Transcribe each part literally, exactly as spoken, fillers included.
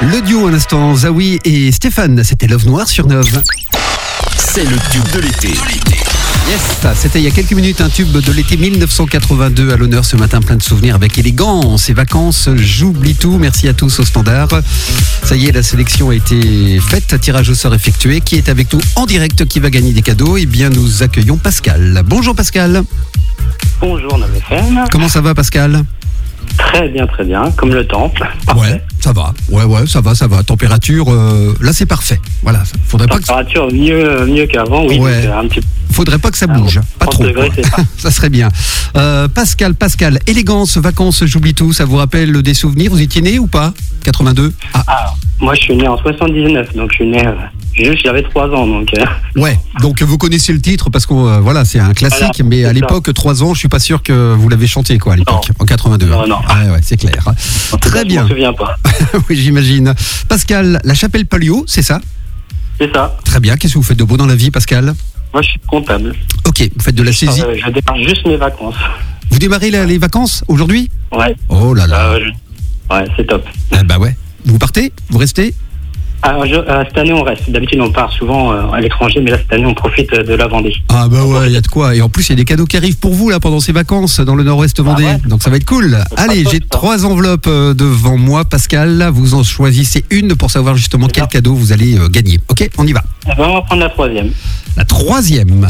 Le duo un instant, Zawi et Stéphane, c'était Love Noir sur Neuve. C'est le tube de l'été. Yes, c'était il y a quelques minutes un tube de l'été dix-neuf cent quatre-vingt-deux à l'honneur ce matin, plein de souvenirs avec élégance et vacances. J'oublie tout, merci à tous au standard. Ça y est, la sélection a été faite, tirage au sort effectué. Qui est avec nous en direct, qui va gagner des cadeaux? Eh bien, nous accueillons Pascal. Bonjour Pascal. Bonjour Neuve F M. Comment ça va Pascal? Très bien, très bien, comme le temps. Parfait. Ouais, ça va. Ouais, ouais, ça va, ça va. Température, euh, là c'est parfait. Voilà, faudrait pas que... Température mieux, mieux qu'avant, oui. Ouais. Un petit... Faudrait pas que ça bouge, Alors, pas trop. degrés, c'est ça. Ça serait bien. Euh, Pascal, Pascal, élégance, vacances, j'oublie tout. Ça vous rappelle des souvenirs? Vous étiez né ou pas? quatre-vingt-deux. Ah. Alors, moi je suis né en soixante-dix-neuf, donc je suis né... Euh... Juste, j'avais trois ans, donc... Euh... Ouais, donc vous connaissez le titre parce que euh, voilà, c'est un classique, voilà, mais à l'époque, trois ans, je suis pas sûr que vous l'avez chanté, quoi, à l'époque, en quatre-vingt-deux. Non, non. Ah ouais, c'est clair. En Très cas, bien. Je me souviens pas. Oui, j'imagine. Pascal, la chapelle Palio, c'est ça? C'est ça. Très bien. Qu'est-ce que vous faites de beau dans la vie, Pascal? Moi, je suis comptable. Ok, vous faites de la saisie. Euh, je démarre juste mes vacances. Vous démarrez la, les vacances aujourd'hui? Ouais. Oh là là. Euh, je... Ouais, c'est top. Ah bah ouais. Vous partez? Vous restez? Alors, je, euh, cette année, on reste. D'habitude, on part souvent euh, à l'étranger, mais là, cette année, on profite euh, de la Vendée. Ah bah ouais, il y a de quoi. Et en plus, il y a des cadeaux qui arrivent pour vous là pendant ces vacances dans le Nord-Ouest Vendée. Ah ouais. Donc ça va être cool. Allez, j'ai trois enveloppes euh, devant moi, Pascal. Vous en choisissez une pour savoir justement quel cadeau vous allez euh, gagner. Ok, on y va. On va prendre la troisième. La troisième.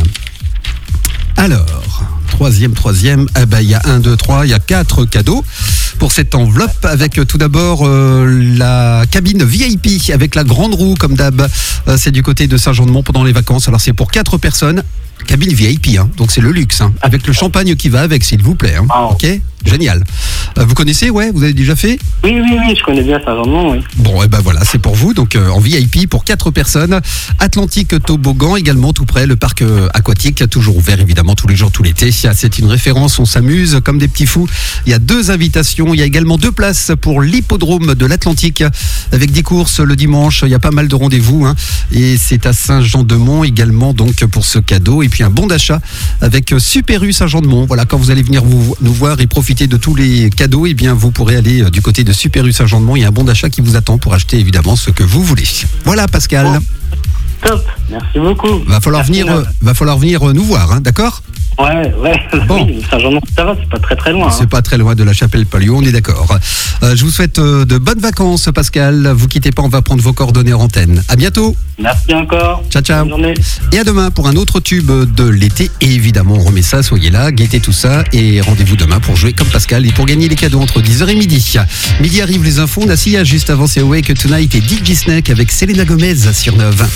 Alors, troisième, troisième, eh ben, il y a un, deux, trois, il y a quatre cadeaux pour cette enveloppe avec euh, tout d'abord euh, la cabine V I P avec la grande roue comme d'hab. Euh, c'est du côté de Saint-Jean-de-Mont pendant les vacances. Alors c'est pour quatre personnes. Cabine V I P, hein, donc c'est le luxe, hein, avec le champagne qui va avec, s'il vous plaît. Hein. Oh. Ok, génial. Euh, vous connaissez, ouais, vous avez déjà fait? Oui, oui, oui, je connais bien Saint-Jean-de-Mont, oui. Bon, et eh ben voilà, c'est pour vous, donc euh, en V I P pour quatre personnes. Atlantique Toboggan également, tout près, le parc euh, aquatique, toujours ouvert évidemment tous les jours, tout l'été. C'est une référence, on s'amuse comme des petits fous. Il y a deux invitations, il y a également deux places pour l'hippodrome de l'Atlantique avec des courses le dimanche. Il y a pas mal de rendez-vous, hein, et c'est à Saint-Jean-de-Mont également, donc pour ce cadeau. Et puis un bon d'achat avec Super U Saint-Jean-de-Mont. Voilà, quand vous allez venir vous, nous voir et profiter de tous les cadeaux, eh bien vous pourrez aller du côté de Super U Saint-Jean-de-Mont. Il y a un bon d'achat qui vous attend pour acheter évidemment ce que vous voulez. Voilà Pascal. Bon. Top, merci beaucoup. Va falloir merci venir, euh, va falloir venir nous voir, hein, d'accord? Ouais, ouais. Bon. Oui, Saint-Jean-de-Mont, ça va, c'est pas très très loin. C'est hein. pas très loin de la chapelle Palio, on est d'accord. Euh, je vous souhaite euh, de bonnes vacances, Pascal. Vous quittez pas, on va prendre vos coordonnées en antenne. À bientôt. Merci encore. Ciao, ciao. Bonne journée. Et à demain pour un autre tube de l'été. Et évidemment, on remet ça, soyez là, guettez tout ça. Et rendez-vous demain pour jouer comme Pascal et pour gagner les cadeaux entre dix heures et midi. Midi arrive les infos. Nassia, juste avant, c'est Awake Tonight et D J Snake avec Selena Gomez sur Neuve.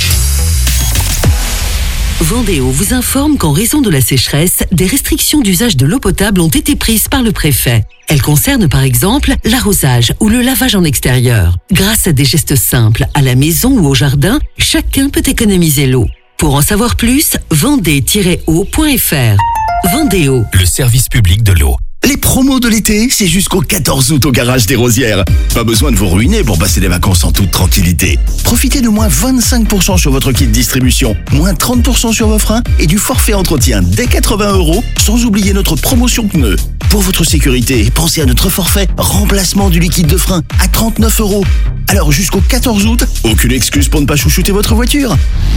Vendéo vous informe qu'en raison de la sécheresse, des restrictions d'usage de l'eau potable ont été prises par le préfet. Elles concernent par exemple l'arrosage ou le lavage en extérieur. Grâce à des gestes simples, à la maison ou au jardin, chacun peut économiser l'eau. Pour en savoir plus, vendée tiret eau point f r. Vendéo, le service public de l'eau. Les promos de l'été, c'est jusqu'au quatorze août au Garage des Rosières. Pas besoin de vous ruiner pour passer des vacances en toute tranquillité. Profitez de moins vingt-cinq pour cent sur votre kit distribution, moins trente pour cent sur vos freins et du forfait entretien dès quatre-vingts euros, sans oublier notre promotion pneus. Pour votre sécurité, pensez à notre forfait remplacement du liquide de frein à trente-neuf euros. Alors jusqu'au quatorze août, aucune excuse pour ne pas chouchouter votre voiture.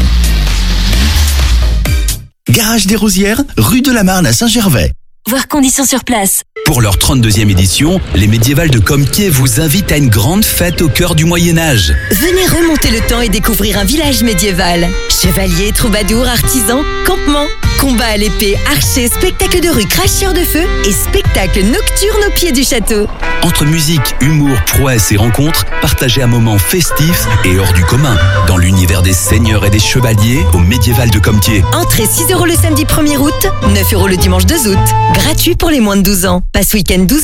Garage des Rosières, rue de la Marne à Saint-Gervais. Voir conditions sur place. Pour leur trente-deuxième édition, les médiévals de Compiègne vous invitent à une grande fête au cœur du Moyen-Âge. Venez remonter le temps et découvrir un village médiéval. Chevaliers, troubadours, artisans, campements, combats à l'épée, archers, spectacle de rue, cracheurs de feu et spectacle nocturne au pied du château. Entre musique, humour, prouesse et rencontres, partagez un moment festif et hors du commun dans l'univers des seigneurs et des chevaliers au médiéval de Compiègne. Entrée six euros le samedi premier août, neuf euros le dimanche deux août. Gratuit pour les moins de douze ans. Passe week-end douze